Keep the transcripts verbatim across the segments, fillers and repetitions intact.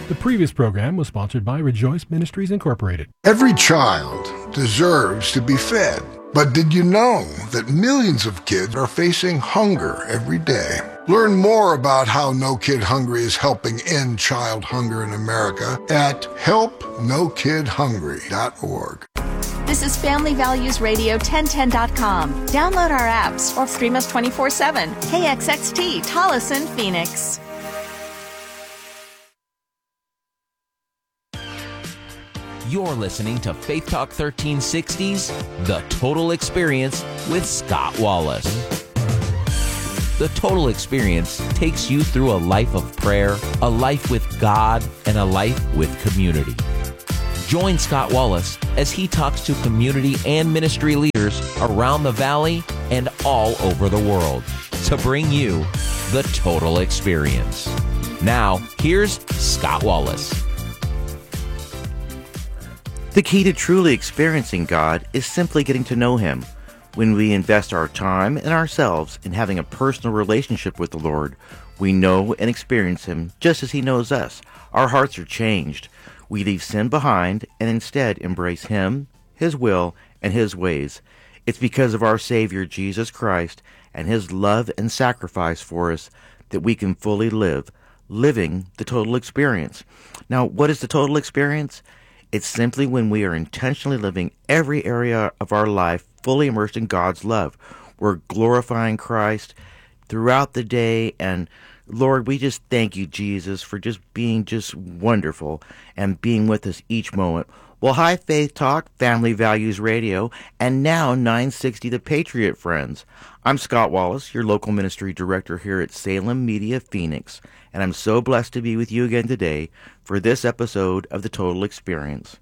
The previous program was sponsored by Rejoice Ministries Incorporated. Every child deserves to be fed. But did you know that millions of kids are facing hunger every day? Learn more about how No Kid Hungry is helping end child hunger in America at help no kid hungry dot org. This is Family Values Radio ten ten dot com. Download our apps or stream us twenty-four seven. K X X T, Tolleson, Phoenix. You're listening to Faith Talk thirteen sixty's The Total Experience with Scott Wallace. The Total Experience takes you through a life of prayer, a life with God, and a life with community. Join Scott Wallace as he talks to community and ministry leaders around the valley and all over the world to bring you the Total Experience. Now, here's Scott Wallace. The key to truly experiencing God is simply getting to know Him. When we invest our time and ourselves in having a personal relationship with the Lord, we know and experience Him just as He knows us. Our hearts are changed. We leave sin behind and instead embrace Him, His will, and His ways. It's because of our Savior, Jesus Christ, and His love and sacrifice for us that we can fully live, living the total experience. Now, what is the total experience? It's simply when we are intentionally living every area of our life fully immersed in God's love. We're glorifying Christ throughout the day, and Lord, we just thank you, Jesus, for just being just wonderful and being with us each moment. Well, hi, Faith Talk, Family Values Radio, and now nine sixty The Patriot Friends. I'm Scott Wallace, your local ministry director here at Salem Media Phoenix, and I'm so blessed to be with you again today for this episode of The Total Experience.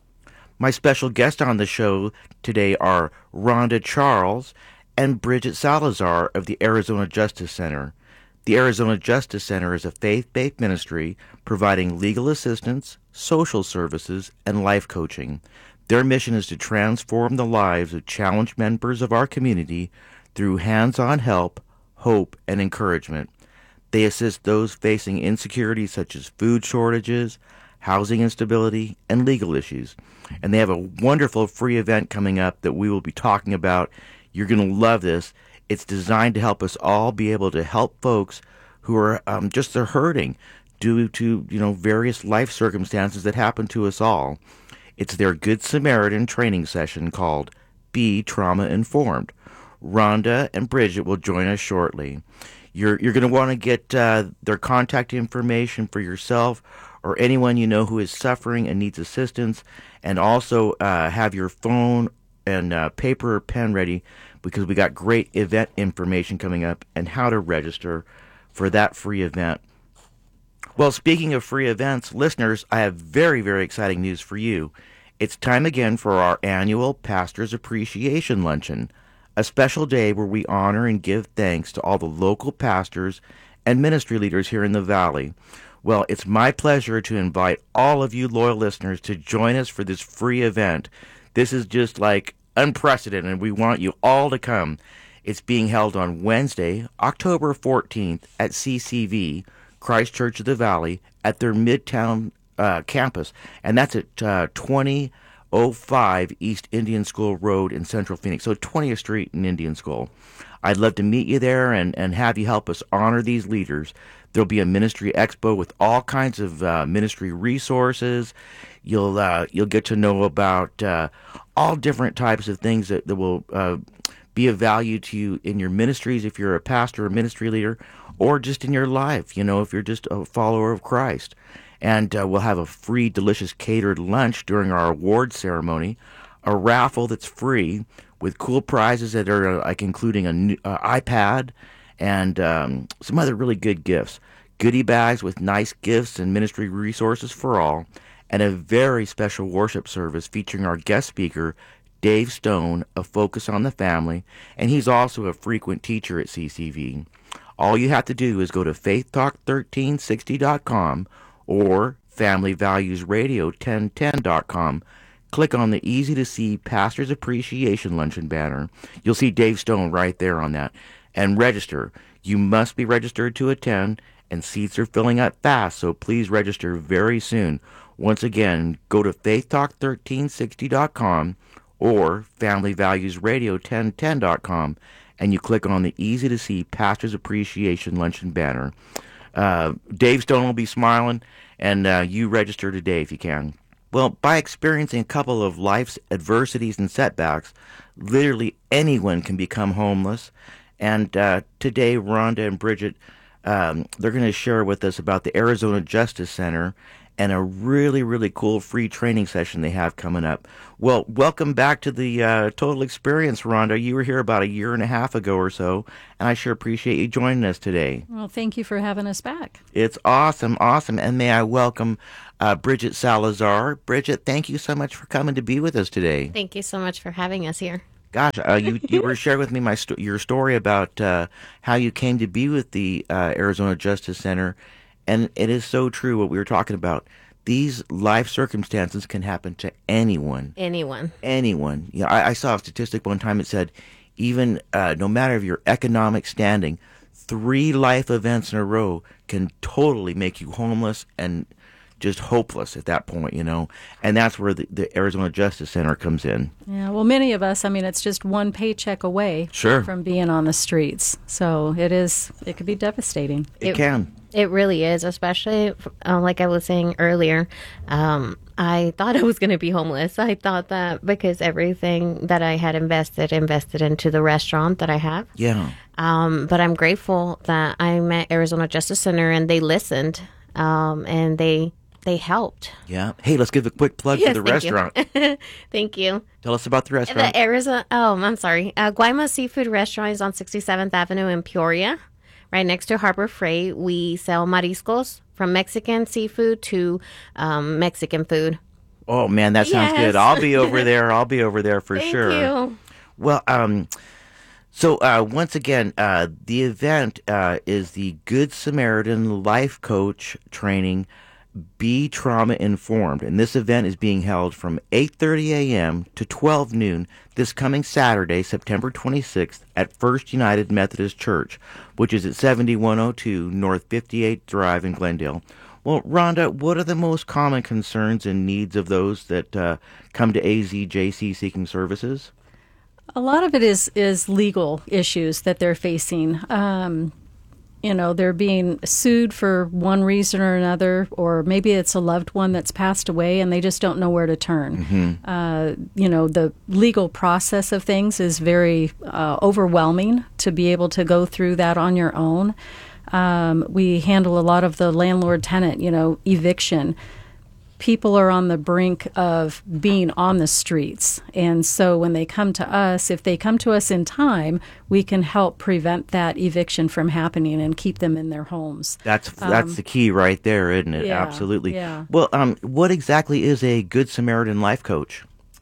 My special guests on the show today are Rhonda Charles and Bridget Salazar of the Arizona Justice Center. The Arizona Justice Center is a faith-based ministry providing legal assistance, social services, and life coaching. Their mission is to transform the lives of challenged members of our community through hands-on help, hope, and encouragement. They assist those facing insecurities such as food shortages, housing instability, and legal issues. And they have a wonderful free event coming up that we will be talking about. You're going to love this. It's designed to help us all be able to help folks who are um, just they're hurting due to, you know, various life circumstances that happen to us all. It's their Good Samaritan training session called Be Trauma Informed. Rhonda and Bridget will join us shortly. You're you're going to want to get uh, their contact information for yourself or anyone you know who is suffering and needs assistance, and also uh, have your phone and uh, paper or pen ready, because we got great event information coming up and how to register for that free event. Well, speaking of free events, listeners, I have very, very exciting news for you. It's time again for our annual Pastors Appreciation Luncheon, a special day where we honor and give thanks to all the local pastors and ministry leaders here in the Valley. Well, it's my pleasure to invite all of you loyal listeners to join us for this free event. This is just like unprecedented, and we want you all to come. It's being held on Wednesday, October fourteenth at C C V, Christ Church of the Valley, at their Midtown uh, campus, and that's at uh, twenty oh five East Indian School Road in Central Phoenix, so twentieth Street in Indian School. I'd love to meet you there and, and have you help us honor these leaders. There'll be a ministry expo with all kinds of uh, ministry resources. You'll uh, you'll get to know about uh, all different types of things that, that will uh, be of value to you in your ministries if you're a pastor or ministry leader, or just in your life, you know, if you're just a follower of Christ. And uh, we'll have a free, delicious catered lunch during our award ceremony, a raffle that's free with cool prizes that are uh, like including an new, uh, iPad and um, some other really good gifts. Goodie bags with nice gifts and ministry resources for all, and a very special worship service featuring our guest speaker, Dave Stone, of Focus on the Family, and he's also a frequent teacher at C C V. All you have to do is go to faith talk thirteen sixty dot com or family values radio ten ten dot com. Click on the easy-to-see Pastors Appreciation Luncheon banner. You'll see Dave Stone right there on that. And register. You must be registered to attend, and seats are filling up fast, so please register very soon. Once again, go to faith talk thirteen sixty dot com or family values radio ten ten dot com, and you click on the easy-to-see Pastor's Appreciation Luncheon banner. Uh, Dave Stone will be smiling, and uh, you register today if you can. Well, by experiencing a couple of life's adversities and setbacks, literally anyone can become homeless. And uh, today, Rhonda and Bridget, um, they're going to share with us about the Arizona Justice Center and a really, really cool free training session they have coming up. Well, welcome back to the uh, Total Experience, Rhonda. You were here about a year and a half ago or so, and I sure appreciate you joining us today. Well, thank you for having us back. It's awesome, awesome. And may I welcome uh, Bridget Salazar. Bridget, thank you so much for coming to be with us today. Thank you so much for having us here. Gosh, uh, you you were sharing with me my sto- your story about uh, how you came to be with the uh, Arizona Justice Center, and it is so true what we were talking about. These life circumstances can happen to anyone. Anyone. Anyone. You know, I, I saw a statistic one time that said even uh, no matter of your economic standing, three life events in a row can totally make you homeless and just hopeless at that point, you know. And that's where the, the Arizona Justice Center comes in. Yeah, well, many of us, I mean, it's just one paycheck away Sure. from being on the streets. So it is, it could be devastating. It, It- can. It really is, especially uh, like I was saying earlier. Um, I thought I was going to be homeless. I thought that because everything that I had invested, invested into the restaurant that I have. Yeah. Um, but I'm grateful that I met Arizona Justice Center and they listened um, and they they helped. Yeah. Hey, let's give a quick plug Yes, for the thank you. restaurant. Thank you. Tell us about the restaurant. The Arizona, oh, I'm sorry. Uh, Guaymas Seafood Restaurant is on sixty-seventh Avenue in Peoria, right next to Harbor Freight. We sell mariscos, from Mexican seafood to um, Mexican food. Oh, man, that sounds Yes. good. I'll be over there. I'll be over there for Thank sure. you. Well, um, so uh, once again, uh, the event uh, is the Good Samaritan Life Coach Training, Be Trauma Informed. And this event is being held from eight thirty a.m. to twelve noon this coming Saturday, September twenty-sixth, at First United Methodist Church, which is at seventy-one oh two North fifty-eighth Drive in Glendale. Well, Rhonda, what are the most common concerns and needs of those that uh, come to A Z J C seeking services? A lot of it is, is legal issues that they're facing. Um, you know, they're being sued for one reason or another, or maybe it's a loved one that's passed away and they just don't know where to turn. Mm-hmm. Uh, you know, the legal process of things is very uh, overwhelming to be able to go through that on your own. Um, we handle a lot of the landlord-tenant, you know, eviction. People are on the brink of being on the streets. And so when they come to us, if they come to us in time, we can help prevent that eviction from happening and keep them in their homes. That's that's Um, the key right there, isn't it? yeah, Absolutely. yeah. Well, um, what exactly is a Good Samaritan life coach?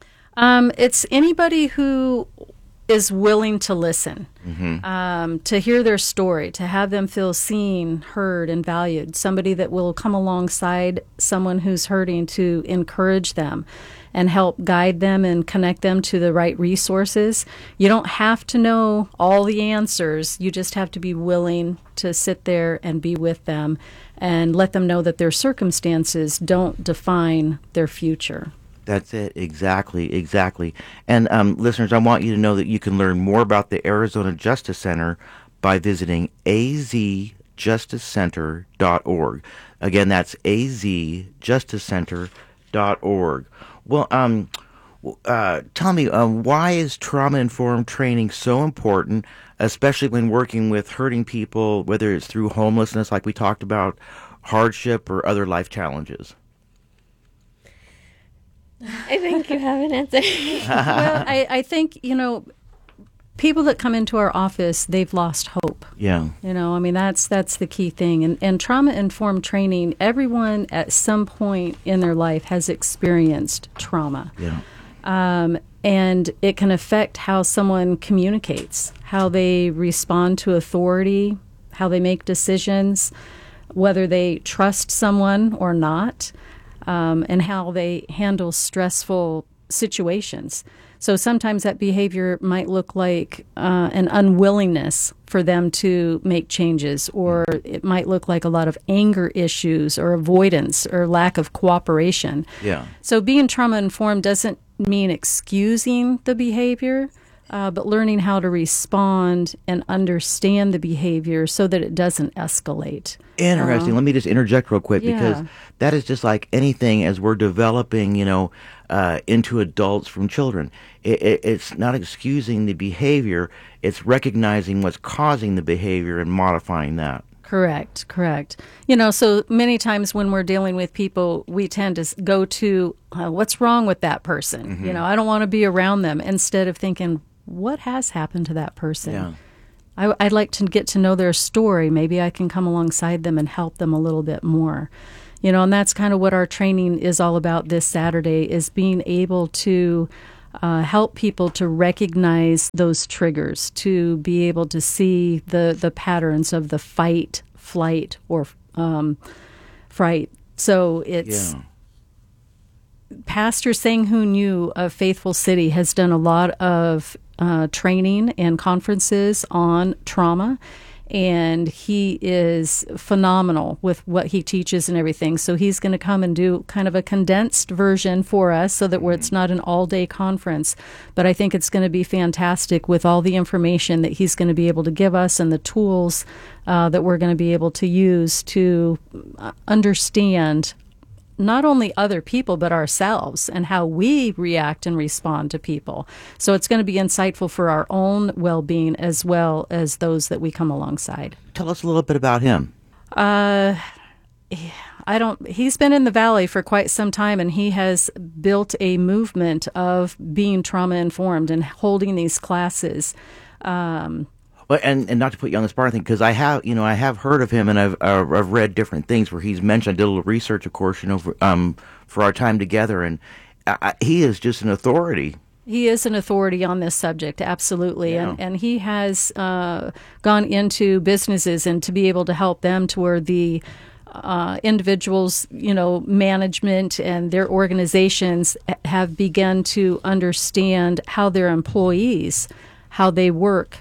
Um, it's anybody who is willing to listen, Mm-hmm. um, to hear their story, to have them feel seen, heard, and valued. Somebody that will come alongside someone who's hurting to encourage them and help guide them and connect them to the right resources. You don't have to know all the answers. You just have to be willing to sit there and be with them and let them know that their circumstances don't define their future. That's it. Exactly. Exactly. And um, listeners, I want you to know that you can learn more about the Arizona Justice Center by visiting a z justice center dot org. Again, that's a z justice center dot org. Well, um, uh, tell me, um, why is trauma-informed training so important, especially when working with hurting people, whether it's through homelessness, like we talked about, hardship, or other life challenges? I think you have an answer. Well, I, I think, you know, people that come into our office, they've lost hope. Yeah. You know, I mean, that's that's the key thing. And, and trauma-informed training, everyone at some point in their life has experienced trauma. Yeah. Um, and it can affect how someone communicates, how they respond to authority, how they make decisions, whether they trust someone or not, um, and how they handle stressful situations. So sometimes that behavior might look like uh, an unwillingness for them to make changes, or it might look like a lot of anger issues or avoidance or lack of cooperation. Yeah. So being trauma-informed doesn't mean excusing the behavior, uh, but learning how to respond and understand the behavior so that it doesn't escalate. Interesting. Uh, Let me just interject real quick, yeah. because that is just like anything as we're developing, you know, uh, into adults from children. It, it, it's not excusing the behavior. It's recognizing what's causing the behavior and modifying that. Correct, correct. You know, so many times when we're dealing with people, we tend to s- go to, uh, what's wrong with that person? Mm-hmm. You know, I don't want to be around them, instead of thinking, what has happened to that person? Yeah. I, I'd like to get to know their story. Maybe I can come alongside them and help them a little bit more. You know, and that's kind of what our training is all about this Saturday, is being able to uh, help people to recognize those triggers, to be able to see the, the patterns of the fight, flight, or um, fright. So it's... Yeah. Pastor Sang-Hoon Yu of Faithful City has done a lot of uh, training and conferences on trauma, and he is phenomenal with what he teaches and everything. So he's going to come and do kind of a condensed version for us, so that where it's not an all-day conference. But I think it's going to be fantastic with all the information that he's going to be able to give us, and the tools uh, that we're going to be able to use to uh, understand not only other people, but ourselves, and how we react and respond to people. So it's going to be insightful for our own well-being as well as those that we come alongside. Tell us a little bit about him. Uh, I don't, he's been in the Valley for quite some time, and he has built a movement of being trauma-informed and holding these classes. Um, Well, and, and not to put you on the spot, I think, because I have, you know, I have heard of him, and I've uh, I've read different things where he's mentioned. I did a little research, of course, you know, for, um, for our time together, and I, I, he is just an authority. He is an authority on this subject, absolutely. Yeah. And, and he has uh, gone into businesses and to be able to help them to where the uh, individuals, you know, management and their organizations have begun to understand how their employees, how they work,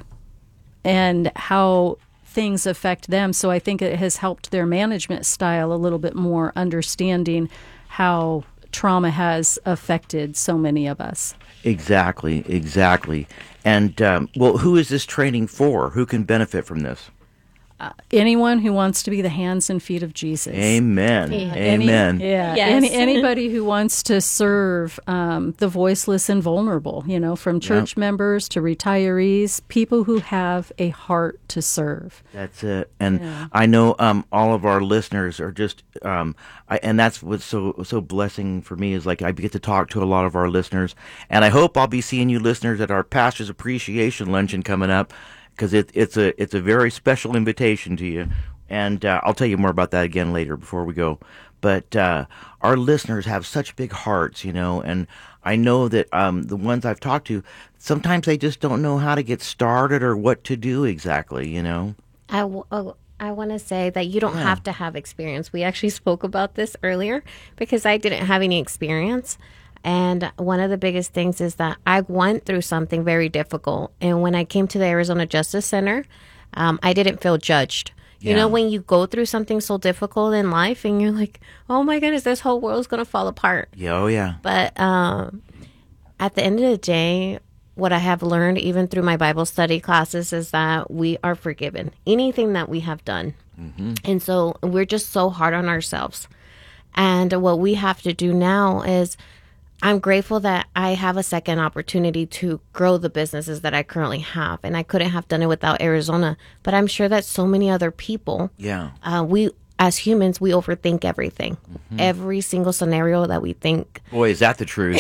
and how things affect them. So I think it has helped their management style a little bit more, understanding how trauma has affected so many of us. Exactly, exactly. And, um, well, who is this training for? Who can benefit from this? Uh, anyone who wants to be the hands and feet of Jesus. Amen. Yeah. Any- Amen. yeah. Yes. Any, anybody who wants to serve um, the voiceless and vulnerable, you know, from church members to retirees, people who have a heart to serve. That's it. And Yeah. I know um, all of our listeners are just, um, I, and that's what's so so blessing for me is like I get to talk to a lot of our listeners, and I hope I'll be seeing you listeners at our Pastor's Appreciation Luncheon coming up, because it, it's a it's a very special invitation to you, and uh, I'll tell you more about that again later before we go. But uh, our listeners have such big hearts, you know, and I know that um, the ones I've talked to, sometimes they just don't know how to get started or what to do exactly, you know. I, w- oh, I want to say that you don't Yeah. have to have experience. We actually spoke about this earlier because I didn't have any experience. And one of the biggest things is that I went through something very difficult. And when I came to the Arizona Justice Center, um, I didn't feel judged. You Yeah. know, when you go through something so difficult in life and you're like, oh my goodness, this whole world's going to fall apart. Yeah, oh yeah. But um, at the end of the day, what I have learned, even through my Bible study classes, is that we are forgiven. Anything that we have done. Mm-hmm. And so we're just so hard on ourselves. And what we have to do now is, I'm grateful that I have a second opportunity to grow the businesses that I currently have. And I couldn't have done it without Arizona. But I'm sure that so many other people, Yeah. uh, we, as humans, we overthink everything. Every single scenario that we think. Boy, is that the truth.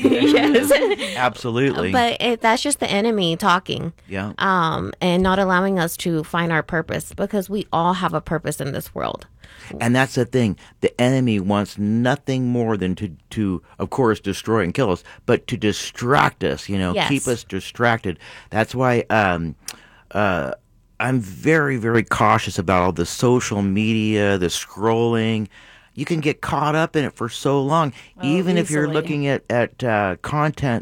Yes. Absolutely. But it, that's just the enemy talking. Yeah. Um, and not allowing us to find our purpose, because we all have a purpose in this world. And that's the thing. The enemy wants nothing more than to, to, of course, destroy and kill us, but to distract us, you know, Yes. keep us distracted. That's why um, uh, I'm very, very cautious about all the social media, the scrolling. You can get caught up in it for so long, even if you're easily. looking at, at uh, content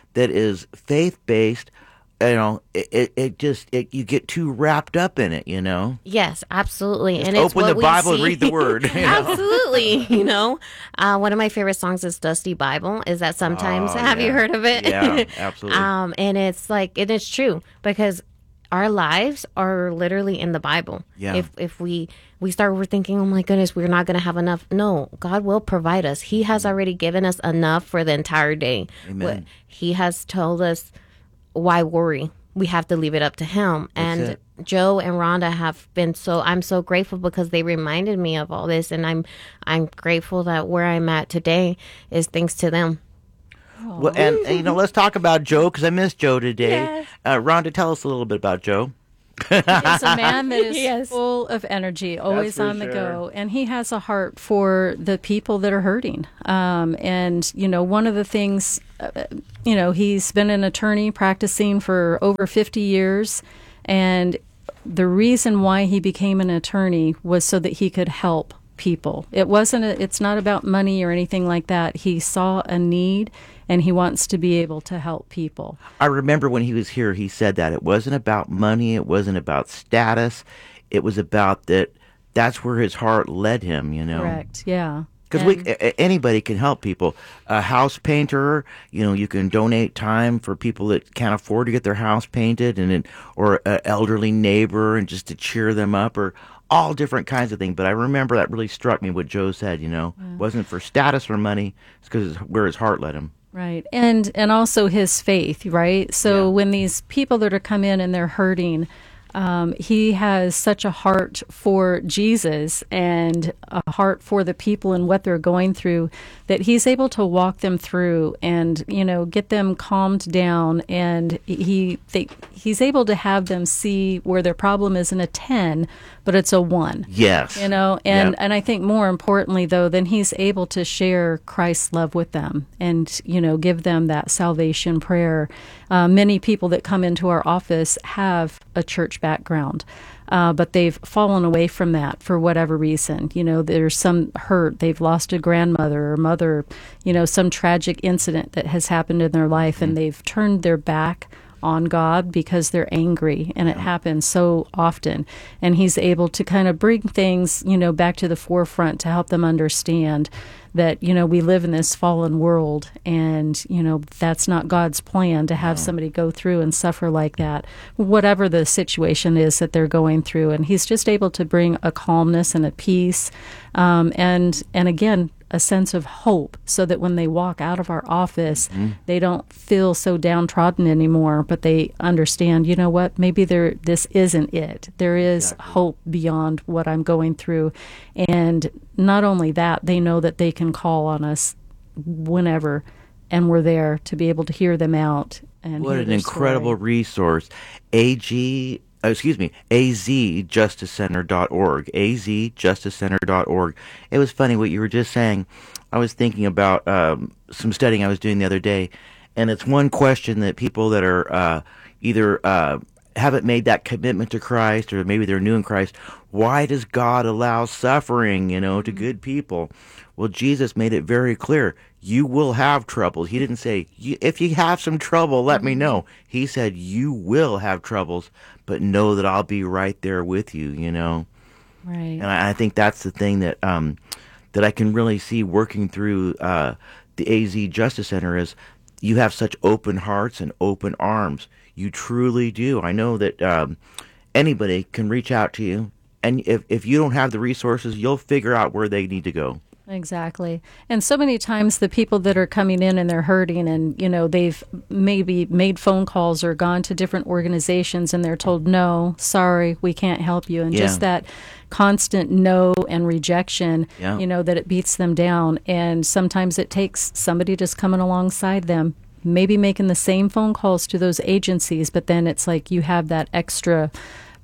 that is faith-based, you know, it, it, it just, it, you get too wrapped up in it, you know? Yes, absolutely. Just and open it's what the we Bible see. and read the Word. You know? Absolutely. You know, uh, one of my favorite songs is Dusty Bible. Is that sometimes? Oh, Have yeah. you heard of it? Yeah, absolutely. um, and it's like, it is true because our lives are literally in the Bible. Yeah. If if we we start overthinking, oh my goodness, we're not going to have enough. No, God will provide us. He has already given us enough for the entire day. Amen. What He has told us, why worry? We have to leave it up to Him. And it. Joe and Rhonda have been so, I'm so grateful because they reminded me of all this. And I'm I'm grateful that where I'm at today is thanks to them. Well, and, and, you know, let's talk about Joe, because I missed Joe today. Yes. Uh, Rhonda, tell us a little bit about Joe. He's a man that is Yes. full of energy, always for on the sure. go, and he has a heart for the people that are hurting. Um, and you know, one of the things, uh, you know, he's been an attorney practicing for over fifty years, and the reason why he became an attorney was so that he could help people. It wasn't. A, it's not about money or anything like that. He saw a need, and he wants to be able to help people. I remember when he was here, he said that it wasn't about money, it wasn't about status, it was about that. That's where his heart led him, you know. Correct. Yeah. Because we And- a- anybody can help people. A house painter, you know, you can donate time for people that can't afford to get their house painted, and then, or an elderly neighbor, and just to cheer them up, or all different kinds of things. But I remember that really struck me what Joe said. You know, it wasn't for status or money; it's because where his heart led him. Right. And and also his faith, right? So Yeah. when these people that are come in and they're hurting, um, he has such a heart for Jesus and a heart for the people and what they're going through that he's able to walk them through and, you know, get them calmed down. And he they, he's able to have them see where their problem isn't a ten, but it's a one. Yes, You know, and, Yep. and I think more importantly, though, then he's able to share Christ's love with them and, you know, give them that salvation prayer. Uh, many people that come into our office have a church background, uh, but they've fallen away from that for whatever reason. You know, there's some hurt. They've lost a grandmother or mother, you know, some tragic incident that has happened in their life, and they've turned their back on God because they're angry, and it happens so often. And he's able to kind of bring things, you know, back to the forefront to help them understand that, you know, we live in this fallen world, and, you know, that's not God's plan to have somebody go through and suffer like that, whatever the situation is that they're going through. And he's just able to bring a calmness and a peace, um, and and again, a sense of hope, so that when they walk out of our office, Mm-hmm. they don't feel so downtrodden anymore, but they understand, you know what, maybe there this isn't it. There is hope beyond what I'm going through. And not only that, they know that they can call on us whenever, and we're there to be able to hear them out. And what hear an their incredible story. resource. A G, uh, excuse me, A Z justice center dot org. A Z justice center dot org. It was funny what you were just saying. I was thinking about um, some studying I was doing the other day, and it's one question that people that are uh, either uh, haven't made that commitment to Christ, or maybe they're new in Christ, why does God allow suffering, you know, to good people? Well, Jesus made it very clear. You will have troubles. He didn't say, "You- if you have some trouble, let me know. He said, you will have troubles, but know that I'll be right there with you, you know. Right. And I, I think that's the thing that um, that I can really see working through uh, the A Z Justice Center is you have such open hearts and open arms. You truly do. I know that um, anybody can reach out to you, and if, if you don't have the resources, you'll figure out where they need to go. Exactly. And so many times the people that are coming in and they're hurting, and, you know, they've maybe made phone calls or gone to different organizations, and they're told, no, sorry, we can't help you. And Yeah. just that constant no and rejection, Yeah. you know, that it beats them down. And sometimes it takes somebody just coming alongside them, maybe making the same phone calls to those agencies, but then it's like you have that extra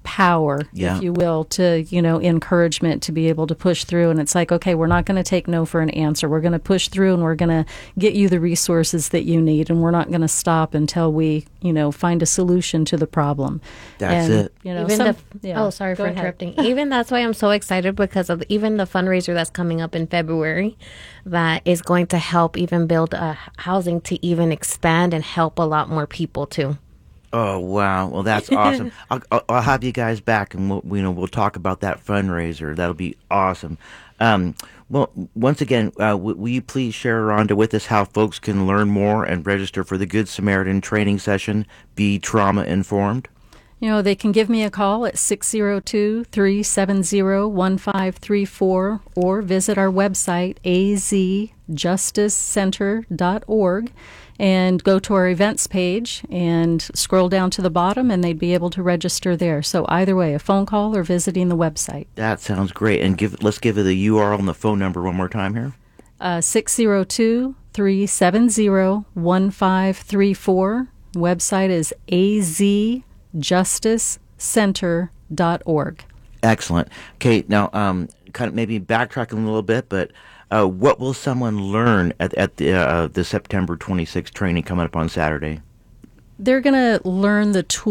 power, Yeah. if you will, to, you know, encouragement to be able to push through. And it's like, okay, we're not going to take no for an answer. We're going to push through and we're going to get you the resources that you need. And we're not going to stop until we, you know, find a solution to the problem. That's and, it. You know, Even some, the, yeah, oh, sorry go for ahead. interrupting. Even that's why I'm so excited, because of even the fundraiser that's coming up in February that is going to help even build a housing to even expand and help a lot more people too. Oh wow! Well, that's awesome. I'll, I'll, I'll have you guys back, and we'll you know we'll talk about that fundraiser. That'll be awesome. Um, well, once again, uh, w- will you please share, Rhonda, with us how folks can learn more and register for the Good Samaritan training session? Be trauma informed. You know, they can give me a call at six zero two, three seven zero, one five three four or visit our website, a z justice center dot org, and go to our events page and scroll down to the bottom, and they'd be able to register there. So either way, a phone call or visiting the website. That sounds great. And give let's give it the U R L and the phone number one more time here. Uh, six zero two, three seven zero, one five three four. Website is a z justice center dot org. Excellent. Okay, now um, kind of maybe backtracking a little bit, but uh, what will someone learn at, at the uh, the September twenty-sixth training coming up on Saturday? They're going to learn the tools